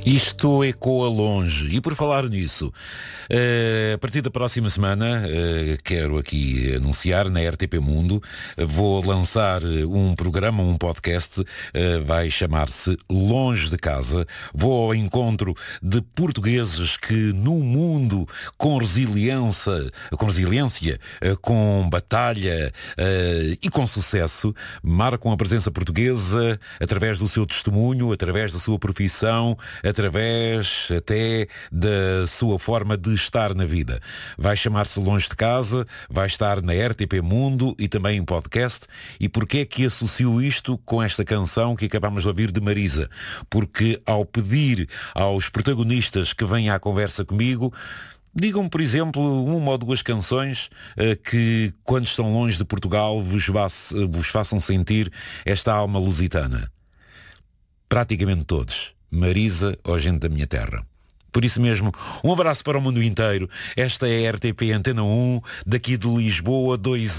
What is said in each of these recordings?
Isto ecoa longe. E por falar nisso, a partir da próxima semana, quero aqui anunciar na RTP Mundo, vou lançar um programa, um podcast, vai chamar-se Longe de Casa. Vou ao encontro de portugueses que no mundo, com resiliência, com batalha e com sucesso, marcam a presença portuguesa através do seu testemunho, através da sua profissão, através até da sua forma de estar na vida. Vai chamar-se Longe de Casa, vai estar na RTP Mundo e também em podcast. E porquê é que associo isto com esta canção que acabamos de ouvir de Marisa? Porque ao pedir aos protagonistas que venham à conversa comigo, digam, por exemplo, uma ou duas canções que, quando estão longe de Portugal, vos façam sentir esta alma lusitana. Praticamente todos. Marisa ou gente da minha terra. Por isso mesmo, um abraço para o mundo inteiro. Esta é a RTP Antena 1, daqui de Lisboa,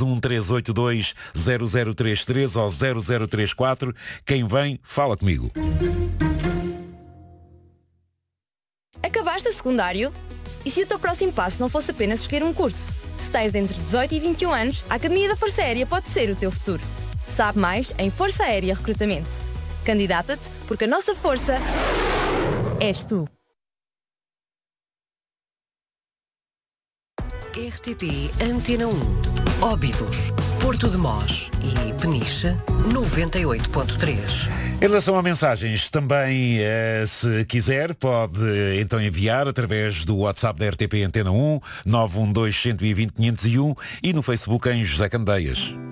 213820033 ou 0034. Quem vem, fala comigo. Acabaste o secundário? E se o teu próximo passo não fosse apenas escolher um curso? Se tens entre 18 e 21 anos, a Academia da Força Aérea pode ser o teu futuro. Sabe mais em Força Aérea Recrutamento. Candidata-te, porque a nossa força és tu. RTP Antena 1, Óbidos, Porto de Mós e Peniche, 98.3. Em relação a mensagens, também, se quiser, pode então enviar através do WhatsApp da RTP Antena 1, 912 120 501 e no Facebook em José Candeias.